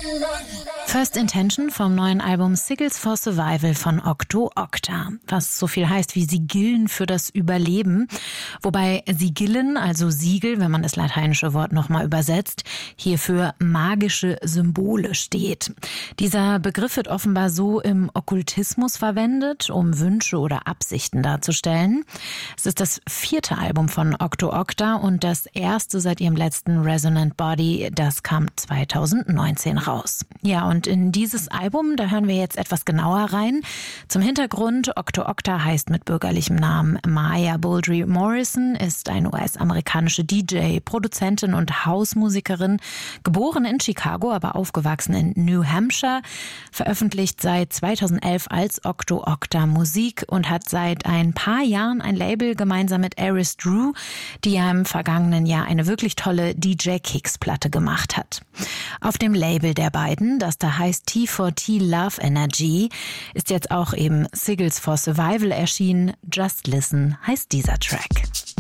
First Intention vom neuen Album Sigils for Survival von Octo Octa, was so viel heißt wie Sigillen für das Überleben, wobei Sigillen, also Siegel, wenn man das lateinische Wort nochmal übersetzt, hier für magische Symbole steht. Dieser Begriff wird offenbar so im Okkultismus verwendet, um Wünsche oder Absichten darzustellen. Es ist das 4. Album von Octo Octa und das erste seit ihrem letzten Resonant Body, das kam 2019 raus. Ja, und in dieses Album, da hören wir jetzt etwas genauer rein. Zum Hintergrund, Octo Octa heißt mit bürgerlichem Namen Maya Bouldry Morrison, ist eine US-amerikanische DJ, Produzentin und Hausmusikerin, geboren in Chicago, aber aufgewachsen in New Hampshire, veröffentlicht seit 2011 als Octo Octa Musik und hat seit ein paar Jahren ein Label gemeinsam mit Aris Drew, die ja im vergangenen Jahr eine wirklich tolle DJ-Kicks-Platte gemacht hat. Auf dem Label der beiden, das da heißt T4T Love Energy, ist jetzt auch eben Sigils for Survival erschienen. Just Listen heißt dieser Track.